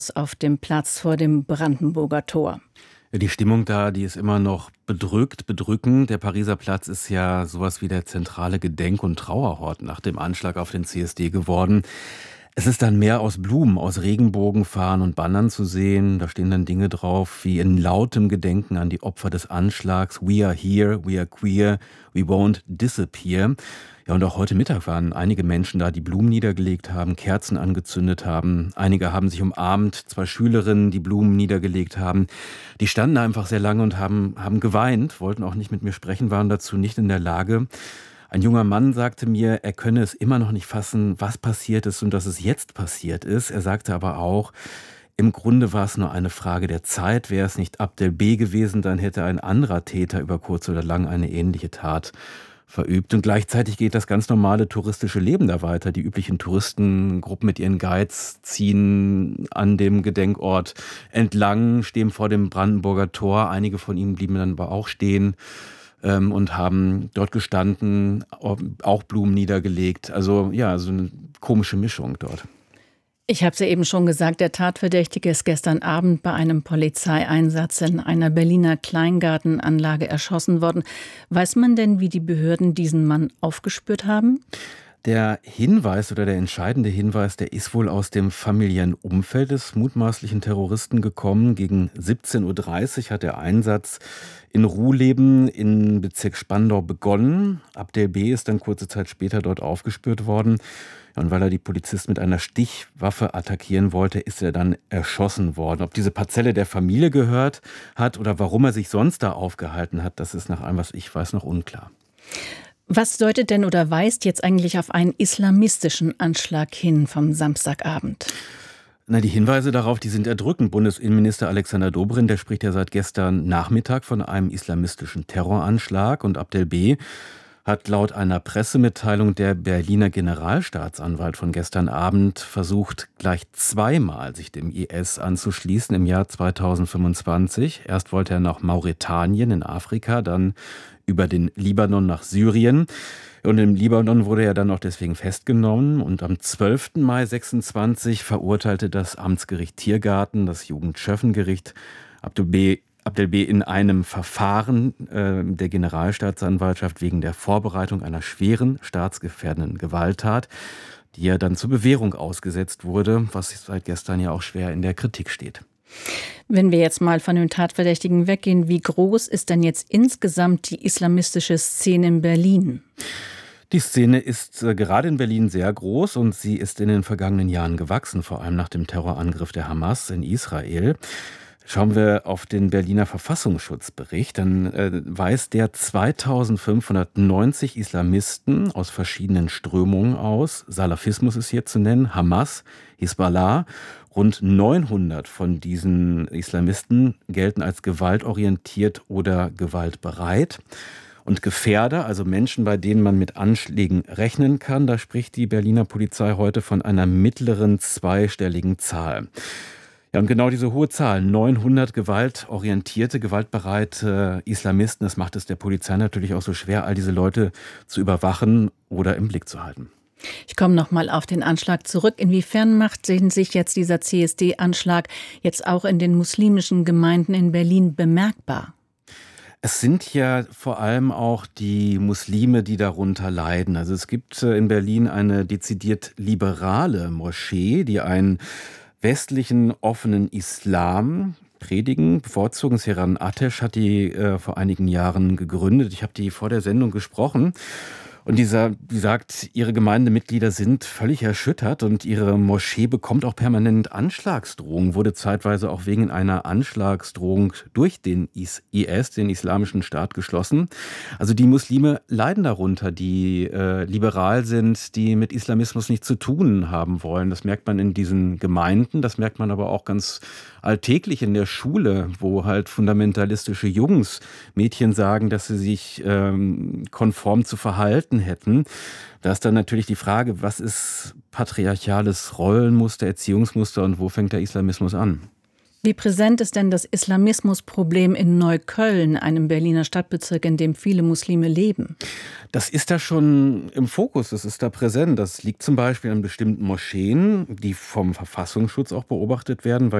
auf dem Platz vor dem Brandenburger Tor. Ja, die Stimmung da, die ist immer noch bedrückt, bedrückend. Der Pariser Platz ist ja sowas wie der zentrale Gedenk- und Trauerort nach dem Anschlag auf den CSD geworden. Es ist dann mehr aus Blumen, aus Regenbogenfahnen und Bannern zu sehen. Da stehen dann Dinge drauf wie in lautem Gedenken an die Opfer des Anschlags. We are here, we are queer, we won't disappear. Ja, und auch heute Mittag waren einige Menschen da, die Blumen niedergelegt haben, Kerzen angezündet haben. Einige haben sich umarmt, 2 Schülerinnen, die Blumen niedergelegt haben. Die standen da einfach sehr lange und haben geweint, wollten auch nicht mit mir sprechen, waren dazu nicht in der Lage. Ein junger Mann sagte mir, er könne es immer noch nicht fassen, was passiert ist und dass es jetzt passiert ist. Er sagte aber auch, im Grunde war es nur eine Frage der Zeit. Wäre es nicht Abdel B. gewesen, dann hätte ein anderer Täter über kurz oder lang eine ähnliche Tat verübt. Und gleichzeitig geht das ganz normale touristische Leben da weiter. Die üblichen Touristengruppen mit ihren Guides ziehen an dem Gedenkort entlang, stehen vor dem Brandenburger Tor. Einige von ihnen blieben dann aber auch stehen und haben dort gestanden, auch Blumen niedergelegt. Also ja, so eine komische Mischung dort. Ich habe es ja eben schon gesagt, der Tatverdächtige ist gestern Abend bei einem Polizeieinsatz in einer Berliner Kleingartenanlage erschossen worden. Weiß man denn, wie die Behörden diesen Mann aufgespürt haben? Der Hinweis oder der entscheidende Hinweis, der ist wohl aus dem familiären Umfeld des mutmaßlichen Terroristen gekommen. Gegen 17:30 Uhr hat der Einsatz in Ruhleben im Bezirk Spandau begonnen. Abdel B. ist dann kurze Zeit später dort aufgespürt worden. Und weil er die Polizisten mit einer Stichwaffe attackieren wollte, ist er dann erschossen worden. Ob diese Parzelle der Familie gehört hat oder warum er sich sonst da aufgehalten hat, das ist nach allem, was ich weiß, noch unklar. Was deutet denn oder weist jetzt eigentlich auf einen islamistischen Anschlag hin vom Samstagabend? Die Hinweise darauf, die sind erdrückend. Bundesinnenminister Alexander Dobrindt, der spricht ja seit gestern Nachmittag von einem islamistischen Terroranschlag. Und Abdel B. hat laut einer Pressemitteilung der Berliner Generalstaatsanwalt von gestern Abend versucht, gleich zweimal sich dem IS anzuschließen im Jahr 2025. Erst wollte er nach Mauretanien in Afrika, dann über den Libanon nach Syrien. Und im Libanon wurde er dann auch deswegen festgenommen. Und am 12. Mai 26 verurteilte das Amtsgericht Tiergarten, das Jugendschöffengericht, Abdel B. in einem Verfahren der Generalstaatsanwaltschaft wegen der Vorbereitung einer schweren staatsgefährdenden Gewalttat, die ja dann zur Bewährung ausgesetzt wurde, was seit gestern ja auch schwer in der Kritik steht. Wenn wir jetzt mal von dem Tatverdächtigen weggehen, wie groß ist denn jetzt insgesamt die islamistische Szene in Berlin? Die Szene ist gerade in Berlin sehr groß und sie ist in den vergangenen Jahren gewachsen, vor allem nach dem Terrorangriff der Hamas in Israel. Schauen wir auf den Berliner Verfassungsschutzbericht, dann weist der 2590 Islamisten aus verschiedenen Strömungen aus. Salafismus ist hier zu nennen, Hamas, Hisbollah. Rund 900 von diesen Islamisten gelten als gewaltorientiert oder gewaltbereit. Und Gefährder, also Menschen, bei denen man mit Anschlägen rechnen kann, da spricht die Berliner Polizei heute von einer mittleren zweistelligen Zahl. Ja, und genau diese hohe Zahl, 900 gewaltorientierte, gewaltbereite Islamisten, das macht es der Polizei natürlich auch so schwer, all diese Leute zu überwachen oder im Blick zu halten. Ich komme noch mal auf den Anschlag zurück. Inwiefern macht sich jetzt dieser CSD-Anschlag jetzt auch in den muslimischen Gemeinden in Berlin bemerkbar? Es sind ja vor allem auch die Muslime, die darunter leiden. Also es gibt in Berlin eine dezidiert liberale Moschee, die einen westlichen offenen Islam predigen, bevorzugen. Seran Atesh hat die vor einigen Jahren gegründet. Ich habe die vor der Sendung gesprochen. Und die sagt, ihre Gemeindemitglieder sind völlig erschüttert und ihre Moschee bekommt auch permanent Anschlagsdrohungen, wurde zeitweise auch wegen einer Anschlagsdrohung durch den IS, den Islamischen Staat, geschlossen. Also die Muslime leiden darunter, die liberal sind, die mit Islamismus nichts zu tun haben wollen. Das merkt man in diesen Gemeinden, das merkt man aber auch ganz alltäglich in der Schule, wo halt fundamentalistische Jungs, Mädchen sagen, dass sie sich konform zu verhalten hätten. Da ist dann natürlich die Frage, was ist patriarchales Rollenmuster, Erziehungsmuster und wo fängt der Islamismus an? Wie präsent ist denn das Islamismusproblem in Neukölln, einem Berliner Stadtbezirk, in dem viele Muslime leben? Das ist da schon im Fokus, das ist da präsent. Das liegt zum Beispiel an bestimmten Moscheen, die vom Verfassungsschutz auch beobachtet werden, weil